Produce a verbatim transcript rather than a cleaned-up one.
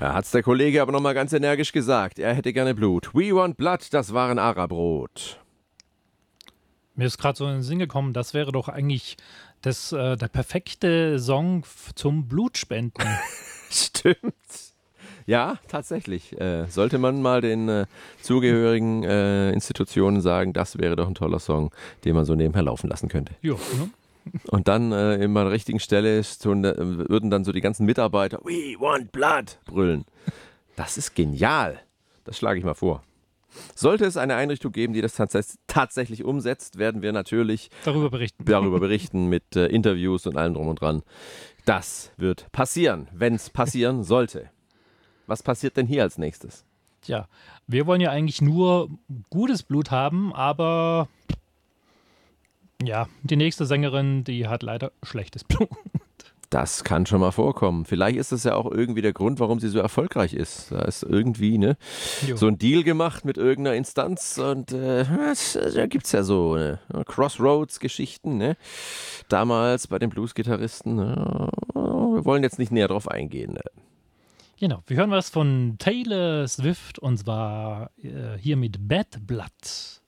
Da hat's der Kollege aber nochmal ganz energisch gesagt. Er hätte gerne Blut. We want blood, das war ein Arabrot. Mir ist gerade so in den Sinn gekommen, das wäre doch eigentlich das, äh, der perfekte Song f- zum Blutspenden. Stimmt. Ja, tatsächlich. Äh, sollte man mal den äh, zugehörigen äh, Institutionen sagen, das wäre doch ein toller Song, den man so nebenher laufen lassen könnte. Ja, ne? Und dann äh, immer an der richtigen Stelle ist so, äh, würden dann so die ganzen Mitarbeiter We want blood brüllen. Das ist genial. Das schlage ich mal vor. Sollte es eine Einrichtung geben, die das tats- tatsächlich umsetzt, werden wir natürlich Darüber berichten. darüber berichten mit äh, Interviews und allem drum und dran. Das wird passieren, wenn es passieren sollte. Was passiert denn hier als nächstes? Tja, wir wollen ja eigentlich nur gutes Blut haben, aber ja, die nächste Sängerin, die hat leider schlechtes Blut. Das kann schon mal vorkommen. Vielleicht ist das ja auch irgendwie der Grund, warum sie so erfolgreich ist. Da ist irgendwie ne, Jo. so ein Deal gemacht mit irgendeiner Instanz und äh, das- da gibt es ja so ne, Crossroads-Geschichten. Ne? Damals bei den Blues-Gitarristen. Ne? Wir wollen jetzt nicht näher drauf eingehen. Ne? Genau, wir hören was von Taylor Swift und zwar äh, hier mit Bad Blood.